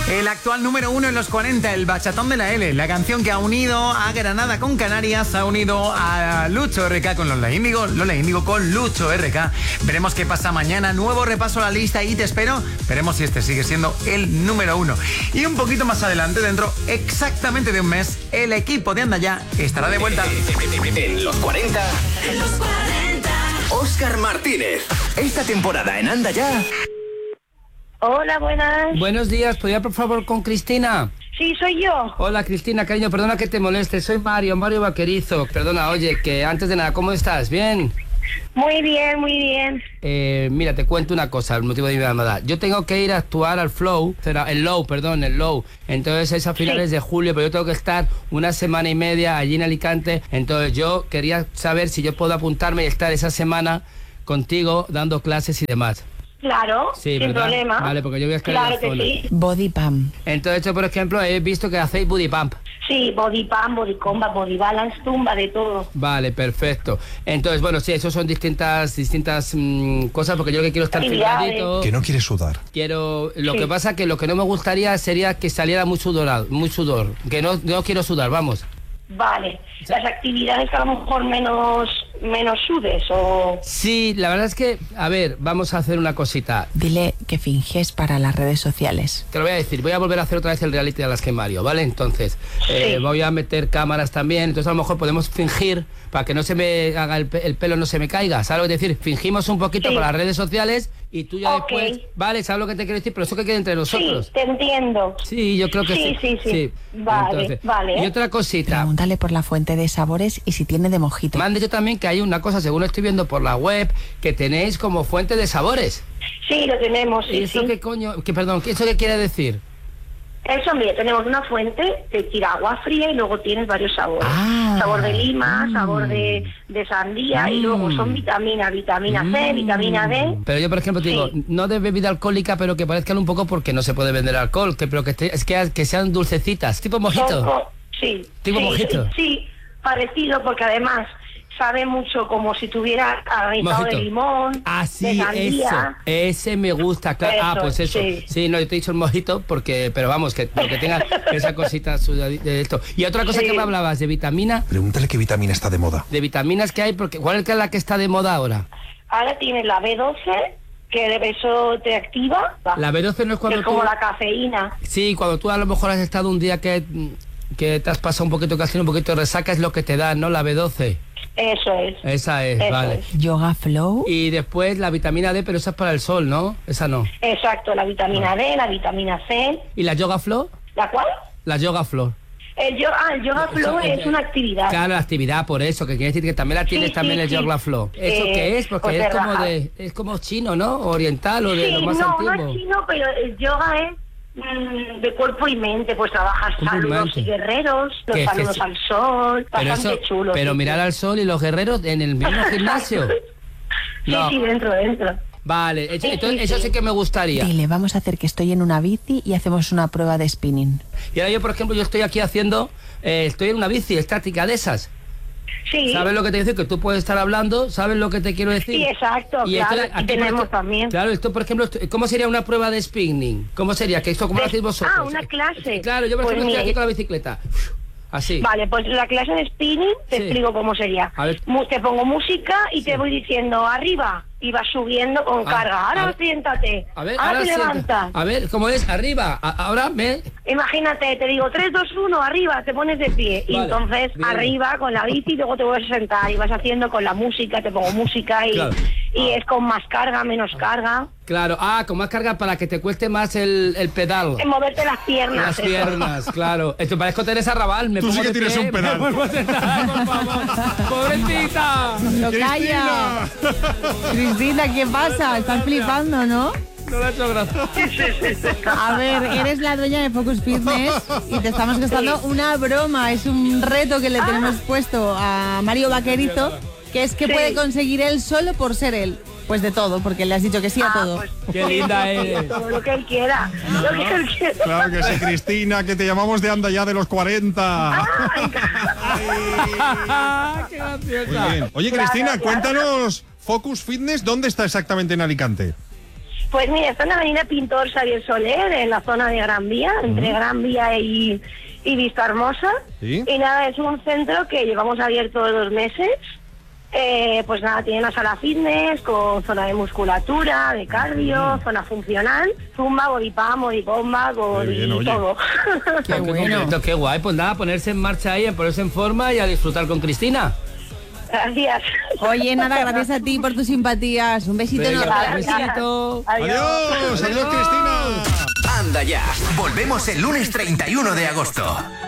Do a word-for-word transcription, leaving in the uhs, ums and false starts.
El actual número uno en los cuarenta, el Bachatón de la L, la canción que ha unido a Granada con Canarias, ha unido a Lucho R K con Lola Índigo, Lola Índigo con Lucho R K. Veremos qué pasa mañana, nuevo repaso a la lista y te espero. Veremos si este sigue siendo el número uno. Y un poquito más adelante, dentro exactamente de un mes, el equipo de Anda Ya estará de vuelta. En los cuarenta, En los cuarenta. Óscar Martínez. Esta temporada en Anda Ya. Hola, buenas. Buenos días, ¿podría por favor con Cristina? Sí, soy yo. Hola Cristina, cariño, perdona que te moleste, soy Mario, Mario Vaquerizo. Perdona, oye, que antes de nada, ¿cómo estás? ¿Bien? Muy bien, muy bien. Eh, mira, te cuento una cosa, el motivo de mi llamada. Yo tengo que ir a actuar al Flow, será el Low, perdón, el Low. Entonces es a finales sí. de julio, pero yo tengo que estar una semana y media allí en Alicante. Entonces yo quería saber si yo puedo apuntarme y estar esa semana contigo dando clases y demás. Claro, sí, sin ¿verdad? problema. Vale, porque yo voy a estar claro en la que zona. sí. Body pump. Entonces yo, por ejemplo, he visto que hacéis body pump. Sí, body pump, body combat, body balance, tumba, de todo. Vale, perfecto. Entonces, bueno, sí, eso son distintas distintas mmm, cosas, porque yo lo que quiero es estar filmadito. Que no quiere sudar. Quiero, lo Sí. que pasa que lo que no me gustaría sería que saliera muy sudorado, muy sudor, que no, no quiero sudar, vamos. Vale. Las actividades que a lo mejor menos, menos sudes o... Sí, la verdad es que, a ver, vamos a hacer una cosita. Dile que finges para las redes sociales. Te lo voy a decir, voy a volver a hacer otra vez el reality de las que Mario, ¿vale? Entonces, eh, Sí. voy a meter cámaras también, entonces a lo mejor podemos fingir, para que no se me haga el, pe- el pelo, no se me caiga, ¿sabes lo que decir? Fingimos un poquito Sí. para las redes sociales y tú ya Ok. después, ¿vale? ¿Sabes lo que te quiero decir? Pero eso que quede entre Sí, nosotros. te entiendo. Sí, yo creo que sí. Sí, sí, sí. Vale, vale. Y otra cosita. Pregúntale por la fuente de sabores y si tiene de mojito. Me han dicho también que hay una cosa, según estoy viendo por la web, que tenéis como fuente de sabores. Sí, lo tenemos, ¿Y sí, eso sí. qué coño? Que, perdón, ¿qué eso qué quiere decir? Eso, mira, tenemos una fuente que tira agua fría y luego tienes varios sabores. Ah. Sabor de lima, Mm. sabor de, de sandía y Mm. luego son vitaminas, vitamina C, Mm. vitamina D. Pero yo, por ejemplo, te digo, Sí. no de bebida alcohólica, pero que parezcan un poco porque no se puede vender alcohol, que, pero que, te- es que, que sean dulcecitas, tipo mojito. Son co- Sí. Tipo sí, mojito. Sí, sí, parecido porque además sabe mucho como si tuviera granizado Mojito. de limón, Ah, de sí, eso. sandía. Ese me gusta, claro. Ah, Eso, pues eso. Sí. sí. no, yo te he dicho el mojito porque, pero vamos, que lo que tenga esa cosita sudadi- de esto. Y otra cosa Sí. que me hablabas de vitamina, Pregúntale qué vitamina está de moda. de vitaminas que hay, porque ¿cuál es la que está de moda ahora? Ahora tienes la B doce, que eso te activa. La B doce no es que cuando es como tú... la cafeína. Sí, cuando tú a lo mejor has estado un día que, que te has pasado un poquito, que has tenido un poquito de resaca, es lo que te da, ¿no? La B doce. Eso es. Esa es, Eso vale. es. Yoga flow. Y después la vitamina D, pero esa es para el sol, ¿no? Esa no. Exacto, la vitamina Ah. D, la vitamina C. ¿Y la yoga flow? ¿La cual? La yoga flow. El yoga, ah, el yoga flow Eso, es una actividad. Claro, la actividad, por eso, que quiere decir que también la tienes Sí, también sí, el sí. yoga flow. ¿Eso Eh, qué es? Porque pues es de como raja. de, es como chino, ¿no? Oriental o de Sí, lo más no, antiguo. no es chino, pero el yoga es mm, de cuerpo y mente, pues trabajas Cuerpo y saludos mente. y guerreros, los Que es que saludos sí. al sol, Pero bastante eso, chulo. pero sí, mirar sí. al sol y los guerreros en el mismo gimnasio. Sí, No. sí, dentro, dentro. Vale, eso- Sí, entonces sí, eso sí. sí que me gustaría. Dile, vamos a hacer que estoy en una bici y hacemos una prueba de spinning. Y ahora yo, por ejemplo, yo estoy aquí haciendo, eh, estoy en una bici estática de esas. Sí, ¿Sabes lo que te digo? Que tú puedes estar hablando, ¿sabes lo que te quiero decir? sí, exacto, Y claro, esto- aquí por tenemos esto- también. Claro, esto, por ejemplo, esto- ¿cómo sería una prueba de spinning? ¿Cómo sería? ¿Que esto cómo lo De- hacéis vosotros? ah, una clase. Claro, yo por Pues ejemplo estoy mire. aquí con la bicicleta. Así. Vale, pues la clase de spinning te Sí. explico cómo sería. A ver. Mu- Te pongo música y te voy diciendo arriba y vas subiendo con Ah, carga. a Ahora ver. siéntate. A ver, ahora te sienta- levantas. A ver, ¿cómo es? Arriba. A- ahora me... Imagínate, te digo tres, dos, uno, arriba, te pones de pie. Y Vale, entonces bien. arriba con la bici y luego te vuelves a sentar y vas haciendo con la música, te pongo música y, Claro. y es con más carga, menos carga. Claro. Ah, con más carga para que te cueste más el, el pedal. En moverte las piernas. Las eso. piernas, claro. Esto parezco Teresa Raval. Me Tú sí pongo que de tienes pie, un pedal. me vuelvo a sentar, por favor. ¡Pobrecita! ¡Lo calla! Cristina, ¿qué pasa? Estás flipando, ¿no? No le ha hecho gracia. A ver, eres la dueña de Focus Fitness y te estamos gastando una broma. Es un reto que le tenemos puesto a Mario Vaquerizo, que es que Sí. puede conseguir él solo por ser él. Pues de todo, porque le has dicho que sí a Ah, todo. pues, Qué linda eres. todo lo que él quiera. Lo que él quiera. Claro que sí, Cristina, que te llamamos de Anda Ya de los cuarenta. ¡Qué Muy graciosa! bien. Oye, Claro, Cristina, claro. cuéntanos, Focus Fitness, ¿dónde está exactamente en Alicante? Pues mira, está en la avenida Pintor Xavier Soler, en la zona de Gran Vía, entre Gran Vía y, y Vista Hermosa. ¿Sí? Y nada, es un centro que llevamos abierto dos meses. Eh, pues nada, tiene una sala fitness con zona de musculatura, de cardio, zona funcional, zumba, body pump, body bomba, body bien, oye. todo. Qué Qué bueno. completo, qué guay. Pues nada, ponerse en marcha ahí, ponerse en forma y a disfrutar con Cristina. Gracias. Oye, nada, gracias a ti por tus simpatías. Un besito Venga, enorme. un besito. Adiós, adiós, Cristina. Anda ya. Volvemos el lunes treinta y uno de agosto.